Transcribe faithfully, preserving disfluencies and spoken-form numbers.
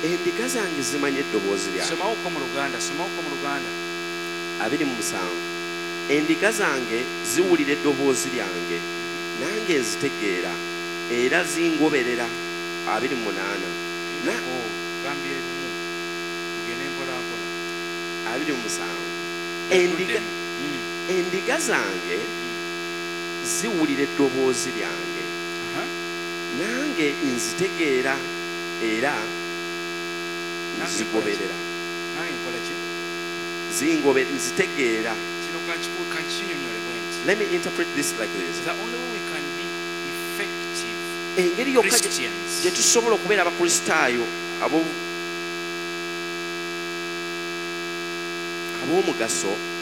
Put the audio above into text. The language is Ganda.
endiga zange zimanye eddoboozi lyange. Somawo ko mu Luganda, somawo ko mu Luganda. abiri mu musanvu endiga zange ziwulira eddoboozi lyange nange nzitegeera era zingoberera. abiri mu munaana Oh, gambye lumu. Tugende mpola mpola. abiri mu musanvu endiga endiga zange ziwulira eddoboozi lyange nange nzitegeera era nzigoberera. Nange nkola ki? Zingobe nzitegeera. Kino kankiku kankinyonyole bwenti. Let me interpret this like this. The only way we can be effective engeri yokka Christians gye tusobola okubeera abakristaayo abo ab'omugaso